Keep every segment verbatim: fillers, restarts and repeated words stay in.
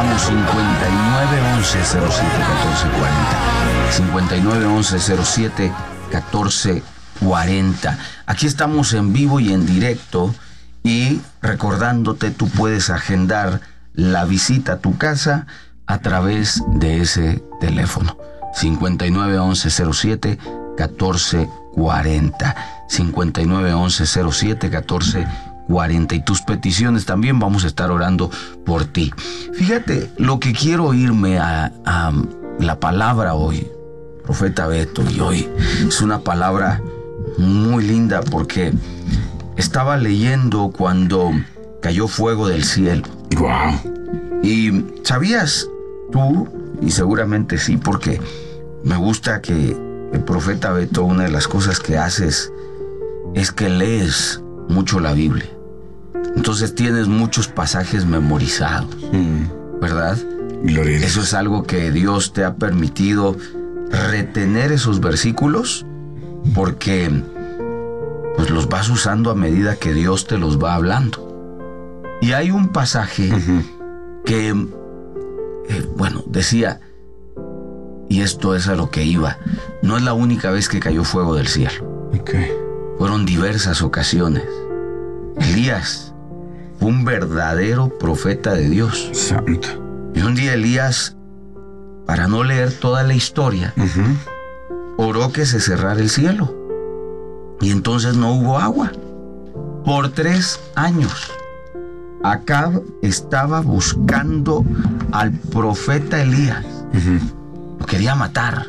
estamos cincuenta y nueve once cero siete catorce cuarenta. cincuenta y nueve once cero siete catorce cuarenta. Aquí estamos en vivo y en directo, y recordándote, tú puedes agendar la visita a tu casa a través de ese teléfono. cincuenta y nueve once cero siete catorce cuarenta. cincuenta y nueve once cero siete catorce cuarenta. Y tus peticiones también, vamos a estar orando por ti. Fíjate lo que quiero irme a, a la palabra hoy, profeta Beto, y hoy es una palabra muy linda porque estaba leyendo cuando cayó fuego del cielo. Wow. Y ¿sabías tú? Y seguramente sí, porque me gusta que el profeta Beto, una de las cosas que haces es que lees mucho la Biblia. Entonces tienes muchos pasajes memorizados, mm. ¿verdad? Gloria a Dios. Eso es algo que Dios te ha permitido, retener esos versículos, porque pues los vas usando a medida que Dios te los va hablando. Y hay un pasaje uh-huh. que, eh, bueno, decía, y esto es a lo que iba, no es la única vez que cayó fuego del cielo. Okay. Fueron diversas ocasiones. Elías fue un verdadero profeta de Dios. Santo. Y un día Elías, para no leer toda la historia, uh-huh. oró que se cerrara el cielo. Y entonces no hubo agua. Por tres años. Acab estaba buscando al profeta Elías. Uh-huh. Lo quería matar.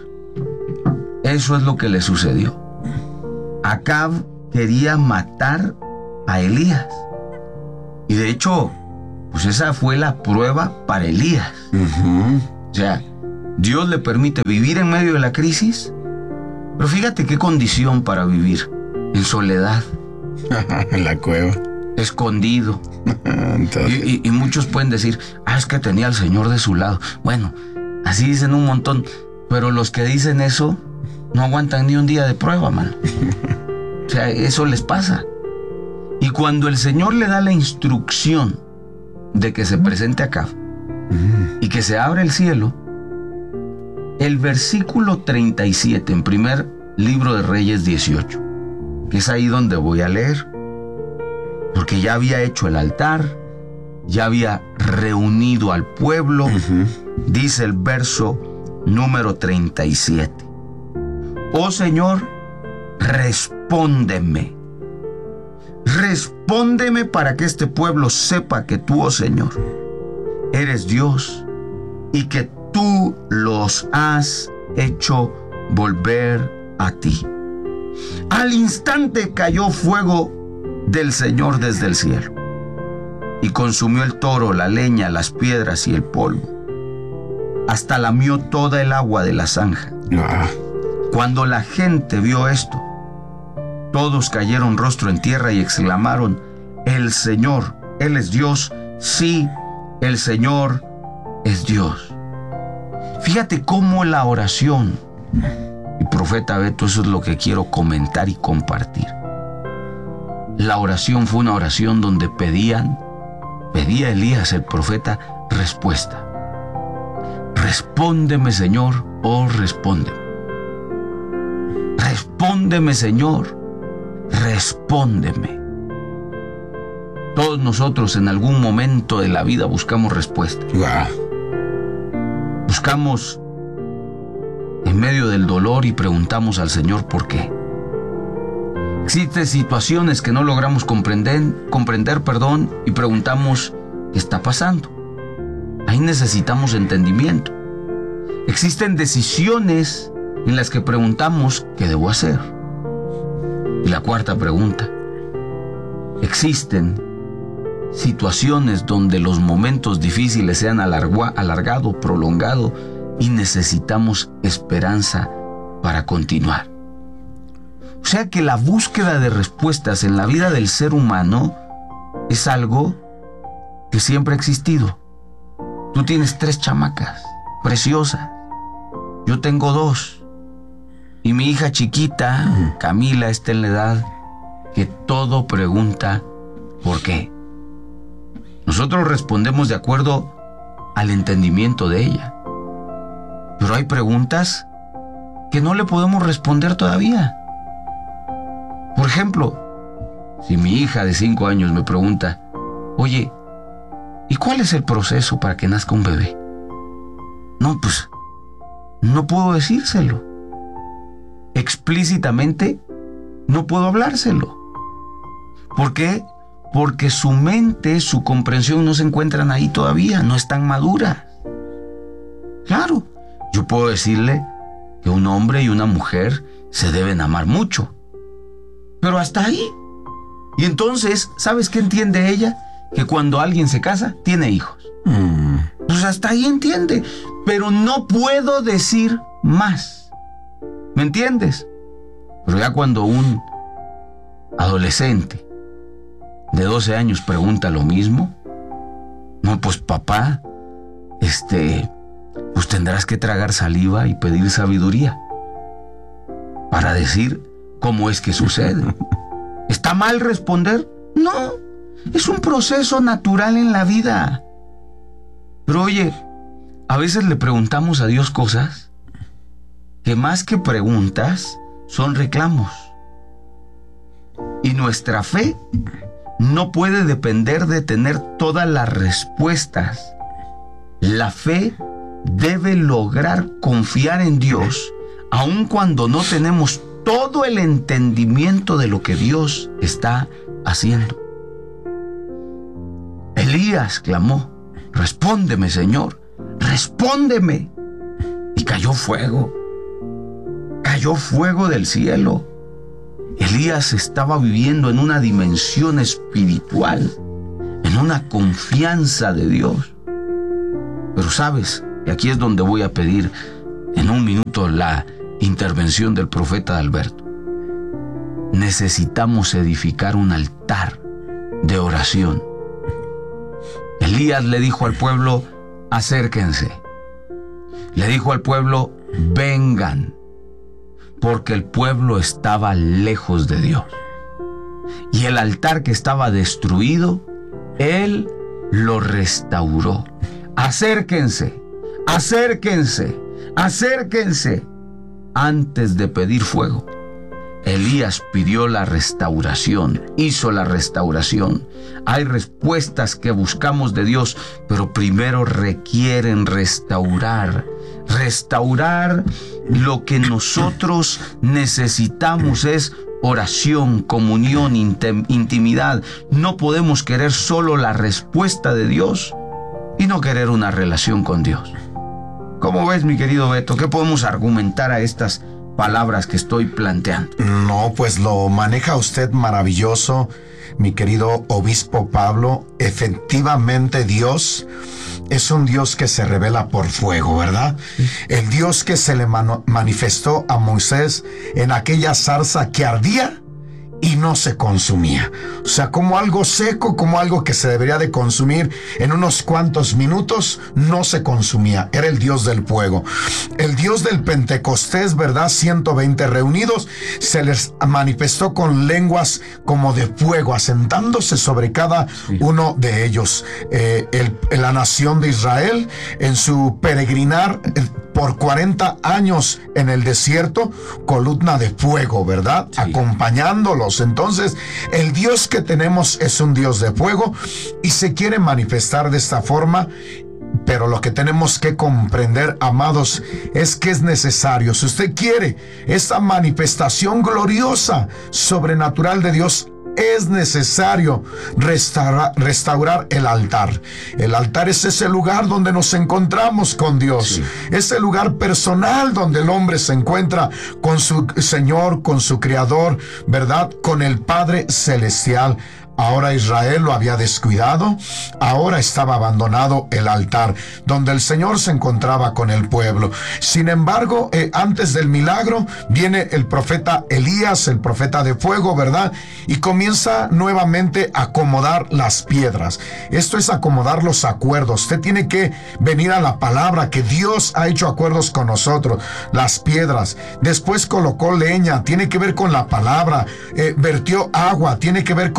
Eso es lo que le sucedió. Acab quería matar a Elías. Y de hecho, pues esa fue la prueba para Elías. Uh-huh. O sea, Dios le permite vivir en medio de la crisis, pero fíjate qué condición para vivir: en soledad. En la cueva. Escondido. y, y, y muchos pueden decir, ah, es que tenía al Señor de su lado. Bueno, así dicen un montón, pero los que dicen eso no aguantan ni un día de prueba, mano. O sea, eso les pasa. Y cuando el Señor le da la instrucción de que se presente acá mm. y que se abra el cielo, el versículo treinta y siete en primer libro de Reyes dieciocho, que es ahí donde voy a leer, porque ya había hecho el altar, ya había reunido al pueblo. Uh-huh. Dice el verso número treinta y siete: oh Señor, respóndeme. Respóndeme para que este pueblo sepa que tú, oh Señor, eres Dios y que tú los has hecho volver a ti. Al instante cayó fuego del Señor desde el cielo y consumió el toro, la leña, las piedras y el polvo. Hasta lamió toda el agua de la zanja. Ah. Cuando la gente vio esto, todos cayeron rostro en tierra y exclamaron: el Señor, Él es Dios. Sí, el Señor es Dios. Fíjate cómo la oración, y profeta Beto, eso es lo que quiero comentar y compartir. La oración fue una oración donde pedían, pedía Elías el profeta, respuesta. Respóndeme, Señor, oh respóndeme. Respóndeme, Señor, respóndeme. Todos nosotros en algún momento de la vida buscamos respuesta. Wow. Buscamos en medio del dolor y preguntamos al Señor por qué. Existen situaciones que no logramos comprender, comprender, perdón, y preguntamos qué está pasando. Ahí necesitamos entendimiento. Existen decisiones en las que preguntamos qué debo hacer. Y la cuarta pregunta: existen situaciones donde los momentos difíciles se han alargado, alargado, prolongado, y necesitamos esperanza para continuar. O sea que la búsqueda de respuestas en la vida del ser humano es algo que siempre ha existido. Tú tienes tres chamacas preciosas. Yo tengo dos. Y mi hija chiquita, Camila, está en la edad que todo pregunta ¿por qué? Nosotros respondemos de acuerdo al entendimiento de ella. Pero hay preguntas que no le podemos responder todavía. Por ejemplo, si mi hija de cinco años me pregunta, oye, ¿y cuál es el proceso para que nazca un bebé? No, pues, no puedo decírselo. Explícitamente, no puedo hablárselo. ¿Por qué? Porque su mente, su comprensión no se encuentran ahí todavía, no están maduras. Claro, yo puedo decirle que un hombre y una mujer se deben amar mucho, pero hasta ahí. Y entonces, ¿sabes qué entiende ella? Que cuando alguien se casa, tiene hijos. Mm. Pues hasta ahí entiende, pero no puedo decir más. ¿Me entiendes? Pero ya cuando un adolescente de doce años pregunta lo mismo, no, pues papá, este, pues tendrás que tragar saliva y pedir sabiduría para decir cómo es que sucede. ¿Está mal responder? No, es un proceso natural en la vida. Pero oye, a veces le preguntamos a Dios cosas que más que preguntas son reclamos. Y nuestra fe no puede depender de tener todas las respuestas. La fe debe lograr confiar en Dios, aun cuando no tenemos todo el entendimiento de lo que Dios está haciendo. Elías clamó, respóndeme, Señor, respóndeme. Y cayó fuego, cayó fuego del cielo. Elías estaba viviendo en una dimensión espiritual, en una confianza de Dios. Pero sabes, y aquí es donde voy a pedir en un minuto la intervención del profeta Alberto. Necesitamos edificar un altar de oración. Elías le dijo al pueblo, acérquense. Le dijo al pueblo, vengan, porque el pueblo estaba lejos de Dios. Y el altar que estaba destruido, Él lo restauró. Acérquense, acérquense, acérquense. Antes de pedir fuego, Elías pidió la restauración, hizo la restauración. Hay respuestas que buscamos de Dios, pero primero requieren restaurar. Restaurar lo que nosotros necesitamos es oración, comunión, intimidad. No podemos querer solo la respuesta de Dios y no querer una relación con Dios. ¿Cómo ves, mi querido Beto? ¿Qué podemos argumentar a estas palabras que estoy planteando? No, pues lo maneja usted maravilloso, mi querido obispo Pablo. Efectivamente, Dios es un Dios que se revela por fuego, ¿verdad? Sí. El Dios que se le mano- manifestó a Moisés en aquella zarza que ardía y no se consumía. O sea, como algo seco, como algo que se debería de consumir en unos cuantos minutos, no se consumía. Era el Dios del fuego. El Dios del Pentecostés, ¿verdad? ciento veinte reunidos, se les manifestó con lenguas como de fuego, asentándose sobre cada sí. uno de ellos. Eh, el, la nación de Israel, en su peregrinar por cuarenta años en el desierto, columna de fuego, ¿verdad? Sí. Acompañándolos. Entonces, el Dios que tenemos es un Dios de fuego y se quiere manifestar de esta forma. Pero lo que tenemos que comprender, amados, es que es necesario. Si usted quiere esta manifestación gloriosa, sobrenatural de Dios, es necesario restaurar, restaurar el altar. El altar es ese lugar donde nos encontramos con Dios. Sí. Es el lugar personal donde el hombre se encuentra con su Señor, con su Creador, ¿verdad? Con el Padre Celestial. Ahora Israel lo había descuidado, ahora estaba abandonado el altar, donde el Señor se encontraba con el pueblo. Sin embargo, eh, antes del milagro, viene el profeta Elías, el profeta de fuego, ¿verdad? Y comienza nuevamente a acomodar las piedras. Esto es acomodar los acuerdos. Usted tiene que venir a la palabra, que Dios ha hecho acuerdos con nosotros. Las piedras. Después colocó leña, tiene que ver con la palabra. Eh, vertió agua, tiene que ver con el Espíritu.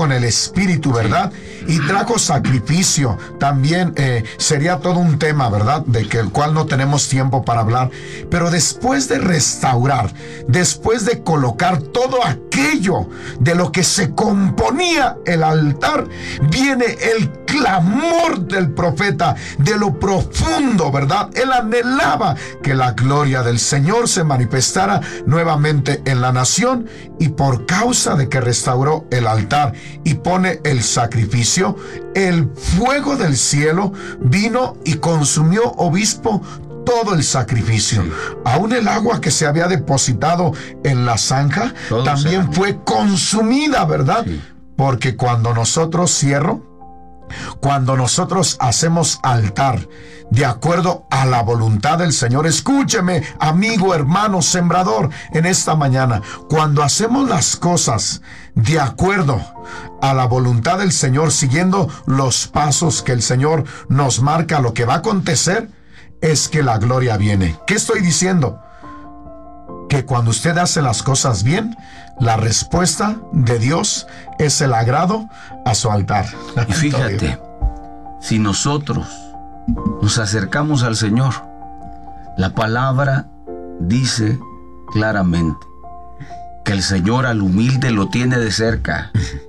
espíritu, ¿verdad? Y trajo sacrificio. También eh, sería todo un tema, ¿verdad? De que el cual no tenemos tiempo para hablar. Pero después de restaurar, después de colocar todo aquello de lo que se componía el altar, viene el clamor del profeta de lo profundo, ¿verdad? Él anhelaba que la gloria del Señor se manifestara nuevamente en la nación, y por causa de que restauró el altar y pone el sacrificio, el fuego del cielo vino y consumió, obispo, todo el sacrificio. Sí. Aún el agua que se había depositado en la zanja todo también fue consumida, ¿verdad? Sí. Porque cuando nosotros, cierro, cuando nosotros hacemos altar de acuerdo a la voluntad del Señor, escúcheme, amigo, hermano, sembrador, en esta mañana, cuando hacemos las cosas de acuerdo a la voluntad del Señor, siguiendo los pasos que el Señor nos marca, lo que va a acontecer es que la gloria viene. ¿Qué estoy diciendo? Que cuando usted hace las cosas bien, la respuesta de Dios es el agrado a su altar. Y fíjate, si nosotros nos acercamos al Señor, la palabra dice claramente que el Señor al humilde lo tiene de cerca,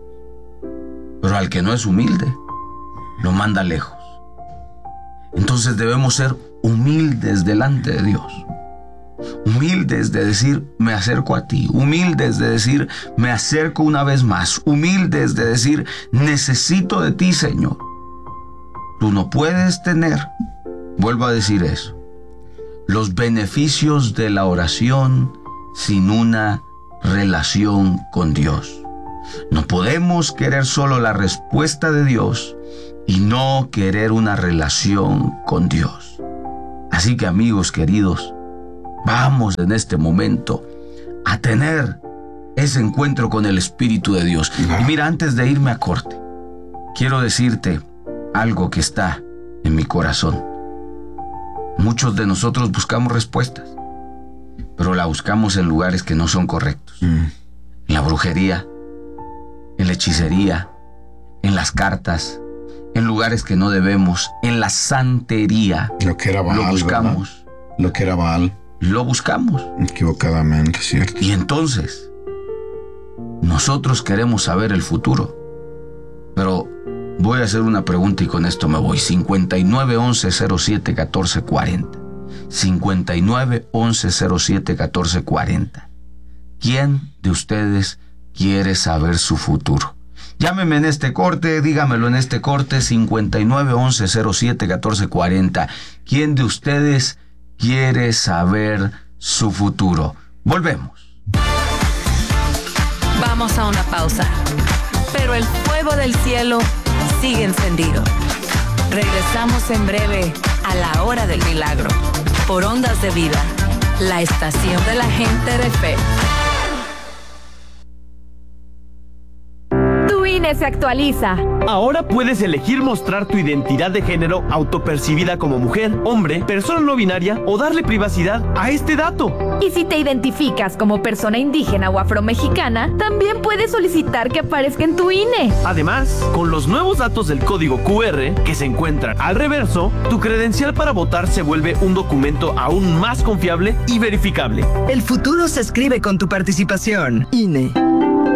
pero al que no es humilde lo manda lejos. Entonces debemos ser humildes delante de Dios. Humildes de decir, me acerco a ti. Humildes de decir, me acerco una vez más. Humildes de decir, necesito de ti, Señor. Tú no puedes tener, vuelvo a decir eso, los beneficios de la oración sin una relación con Dios. No podemos querer solo la respuesta de Dios y no querer una relación con Dios. Así que, amigos queridos, vamos en este momento a tener ese encuentro con el Espíritu de Dios. Y mira, antes de irme a corte, quiero decirte algo que está en mi corazón. Muchos de nosotros buscamos respuestas, pero la buscamos en lugares que no son correctos. Mm. En la brujería, en la hechicería, en las cartas, en lugares que no debemos, en la santería. Lo que era Baal, lo buscamos. ¿verdad? Lo que era Baal. Lo buscamos. Equivocadamente, ¿cierto? Y entonces, nosotros queremos saber el futuro. Pero voy a hacer una pregunta y con esto me voy. cincuenta y nueve, once, cero siete, catorce, cuarenta. cincuenta y nueve, once, cero siete, catorce, cuarenta. ¿Quién de ustedes quiere saber su futuro? Llámeme en este corte, dígamelo en este corte, cincuenta y nueve, once, cero siete, catorce, cuarenta. ¿Quién de ustedes quiere saber su futuro? Volvemos. Vamos a una pausa, pero el fuego del cielo sigue encendido. Regresamos en breve a la hora del milagro, por Ondas de Vida, la estación de la gente de fe. I N E se actualiza. Ahora puedes elegir mostrar tu identidad de género autopercibida como mujer, hombre, persona no binaria o darle privacidad a este dato. Y si te identificas como persona indígena o afromexicana, también puedes solicitar que aparezca en tu I N E. Además, con los nuevos datos del código Q R que se encuentran al reverso, tu credencial para votar se vuelve un documento aún más confiable y verificable. El futuro se escribe con tu participación. I N E.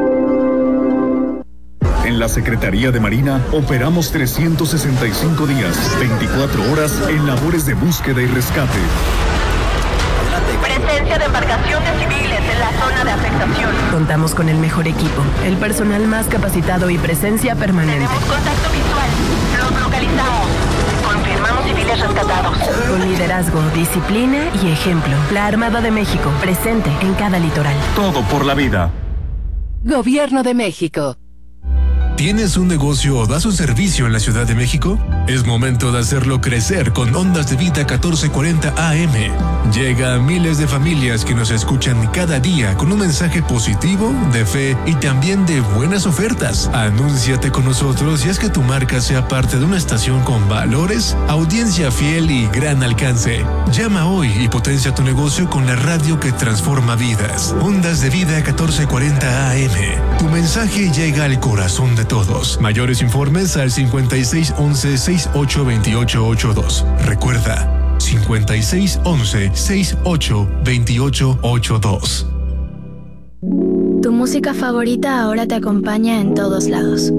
En la Secretaría de Marina operamos trescientos sesenta y cinco días, veinticuatro horas en labores de búsqueda y rescate. Presencia de embarcaciones civiles en la zona de afectación. Contamos con el mejor equipo, el personal más capacitado y presencia permanente. Tenemos contacto visual. Los localizamos. Confirmamos civiles rescatados. Con liderazgo, disciplina y ejemplo. La Armada de México, presente en cada litoral. Todo por la vida. Gobierno de México. ¿Tienes un negocio o das un servicio en la Ciudad de México? Es momento de hacerlo crecer con Ondas de Vida catorce cuarenta A M. Llega a miles de familias que nos escuchan cada día con un mensaje positivo, de fe y también de buenas ofertas. Anúnciate con nosotros y haz que tu marca sea parte de una estación con valores, audiencia fiel y gran alcance. Llama hoy y potencia tu negocio con la radio que transforma vidas. Ondas de Vida catorce cuarenta A M. Tu mensaje llega al corazón de todos. Mayores informes al cincuenta y seis once, sesenta y ocho veintiocho ochenta y dos. Recuerda, cincuenta y seis once, sesenta y ocho veintiocho ochenta y dos. Tu música favorita ahora te acompaña en todos lados.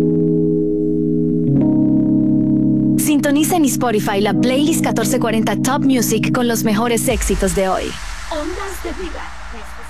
Sintoniza en Spotify la playlist catorce cuarenta Top Music con los mejores éxitos de hoy. Ondas de Vida.